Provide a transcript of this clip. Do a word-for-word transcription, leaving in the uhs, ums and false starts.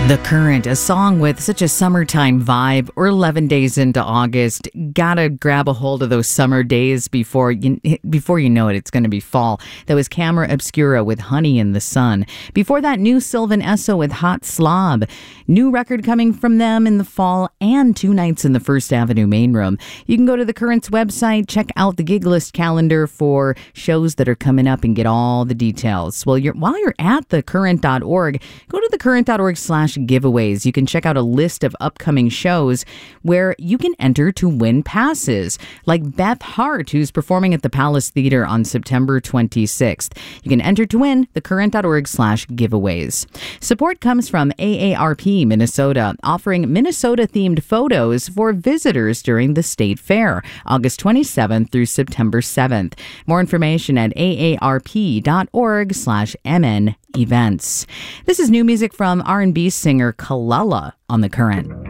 The Current, a song with such a summertime vibe. We're eleven days into August. Gotta grab a hold of those summer days before you before you know it, it's going to be fall. That was Camera Obscura with Honey in the Sun. Before that, new Sylvan Esso with Hot Slob. New record coming from them in the fall and two nights in the First Avenue main room. You can go to The Current's website, check out the gig list calendar for shows that are coming up and get all the details. Well, you're, while you're at the current dot org, go to thecurrent dot org slash giveaways. You can check out a list of upcoming shows where you can enter to win passes, like Beth Hart, who's performing at the Palace Theater on September twenty-sixth. You can enter to win thecurrent dot org slash giveaways. Support comes from A A R P Minnesota, offering Minnesota-themed photos for visitors during the State Fair, August twenty-seventh through September seventh. More information at A A R P dot org slash M N events. This is new music from R and B singer Kalala on The Current.